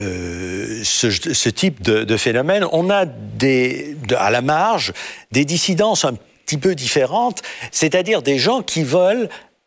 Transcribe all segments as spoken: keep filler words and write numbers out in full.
euh, ce, ce type de, de phénomène. On a des, de, à la marge des dissidences un petit peu différentes, c'est-à-dire des gens qui veulent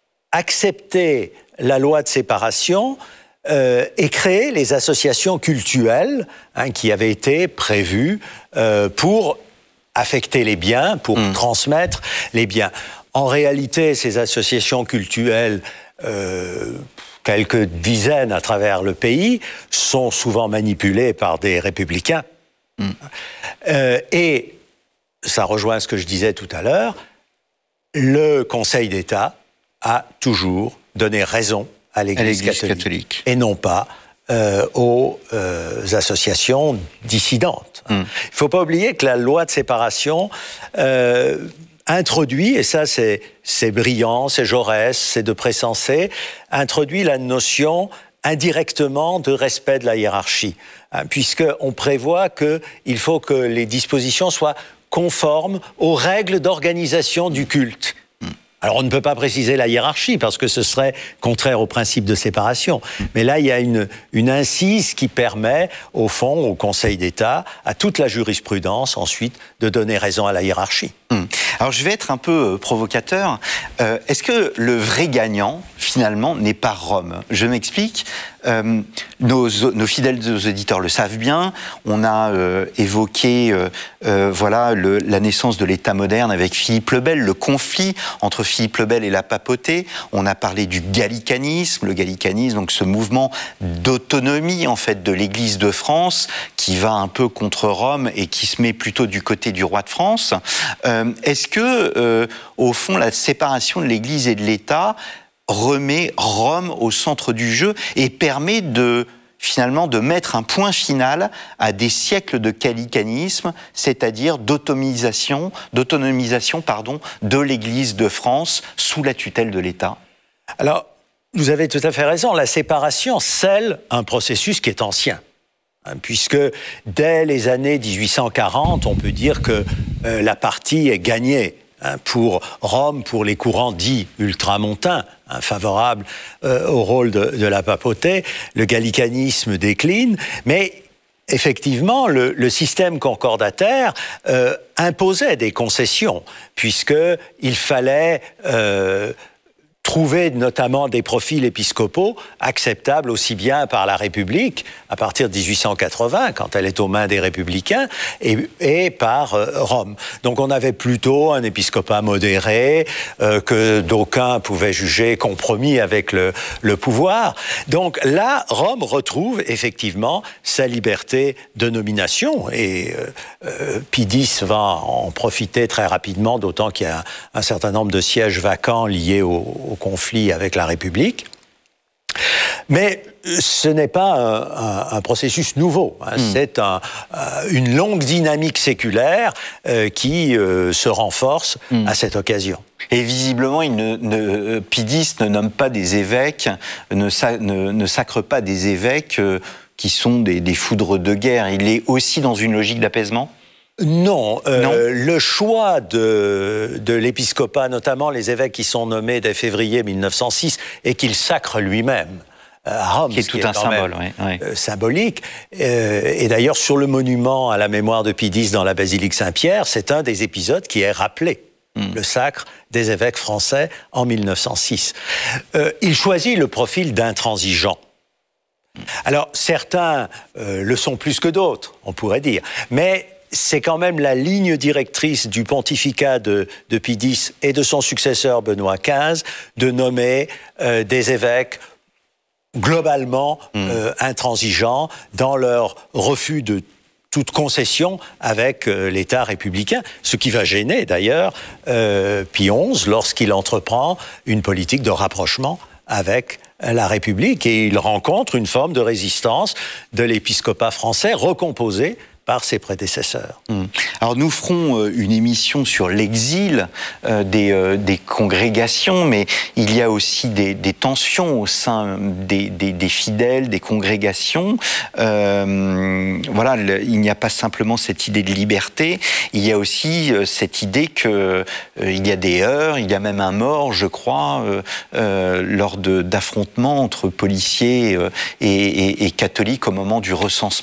accepter la loi de séparation euh, et créer les associations cultuelles hein, qui avaient été prévues euh, pour affecter les biens, pour mmh. transmettre les biens. En réalité, ces associations cultuelles, euh, quelques dizaines à travers le pays, sont souvent manipulées par des républicains. Mmh. Euh, et ça rejoint ce que je disais tout à l'heure, le Conseil d'État a toujours donné raison à l'Église, à l'Église catholique, catholique et non pas euh, aux euh, associations dissidentes. Il mmh. ne faut pas oublier que la loi de séparation euh, introduit, et ça c'est, c'est brillant, c'est Jaurès, c'est de Pressensé, introduit la notion indirectement de respect de la hiérarchie, hein, puisqu'on prévoit qu'il faut que les dispositions soient conformes aux règles d'organisation du culte. Alors, on ne peut pas préciser la hiérarchie parce que ce serait contraire au principe de séparation. Mais là, il y a une, une incise qui permet, au fond, au Conseil d'État, à toute la jurisprudence, ensuite, de donner raison à la hiérarchie. Hum. Alors, je vais être un peu provocateur. Euh, est-ce que le vrai gagnant, finalement, n'est pas Rome ? Je m'explique. Euh, nos, nos fidèles auditeurs le savent bien. On a euh, évoqué euh, euh, voilà, le, la naissance de l'État moderne avec Philippe le Bel, le conflit entre Philippe le Bel et la papauté. On a parlé du gallicanisme, le gallicanisme, donc ce mouvement d'autonomie en fait de l'Église de France qui va un peu contre Rome et qui se met plutôt du côté du roi de France. Euh, est-ce que, euh, au fond, la séparation de l'Église et de l'État remet Rome au centre du jeu et permet de, finalement, de mettre un point final à des siècles de gallicanisme, c'est-à-dire d'autonomisation, d'autonomisation, pardon, de l'Église de France sous la tutelle de l'État ? Alors, vous avez tout à fait raison, la séparation scelle un processus qui est ancien. Puisque dès les années dix-huit cent quarante, on peut dire que euh, la partie est gagnée hein, pour Rome, pour les courants dits ultramontains, hein, favorables euh, au rôle de, de la papauté. Le gallicanisme décline, mais effectivement, le, le système concordataire euh, imposait des concessions, puisqu'il fallait Euh, trouver notamment des profils épiscopaux acceptables aussi bien par la République, à partir de dix-huit cent quatre-vingts, quand elle est aux mains des Républicains, et, et par euh, Rome. Donc on avait plutôt un épiscopat modéré, euh, que d'aucuns pouvaient juger compromis avec le, le pouvoir. Donc là, Rome retrouve effectivement sa liberté de nomination, et euh, euh, Pie X va en profiter très rapidement, d'autant qu'il y a un, un certain nombre de sièges vacants liés au, au conflit avec la République. Mais ce n'est pas un, un, un processus nouveau, hein. mmh. c'est un, une longue dynamique séculaire euh, qui euh, se renforce mmh. à cette occasion. Et visiblement, il ne, ne, Pie X ne nomme pas des évêques, ne, ne, ne sacre pas des évêques euh, qui sont des, des foudres de guerre. Il est aussi dans une logique d'apaisement ? Non, euh, non, le choix de, de l'épiscopat, notamment les évêques qui sont nommés dès février mille neuf cent six et qu'il sacre lui-même à Rome, qui est tout qui est un symbole, oui, oui. Euh, symbolique. Euh, et d'ailleurs, sur le monument à la mémoire de Pie X dans la basilique Saint-Pierre, c'est un des épisodes qui est rappelé. Mm. Le sacre des évêques français en mille neuf cent six. Euh, il choisit le profil d'intransigeant. Alors, certains euh, le sont plus que d'autres, on pourrait dire, mais c'est quand même la ligne directrice du pontificat de, de Pie X et de son successeur Benoît quinze de nommer euh, des évêques globalement mmh. euh, intransigeants dans leur refus de toute concession avec euh, l'État républicain, ce qui va gêner d'ailleurs euh, Pie onze lorsqu'il entreprend une politique de rapprochement avec la République, et il rencontre une forme de résistance de l'épiscopat français recomposé par ses prédécesseurs. Mmh. Alors nous ferons une émission sur l'exil euh, des, euh, des congrégations, mais il y a aussi des, des tensions au sein des, des, des fidèles, des congrégations. Euh, voilà, le, il n'y a pas simplement cette idée de liberté, il y a aussi euh, cette idée qu'il euh, y a des heurts, il y a même un mort, je crois, euh, euh, lors de, d'affrontements entre policiers euh, et, et, et catholiques au moment du recensement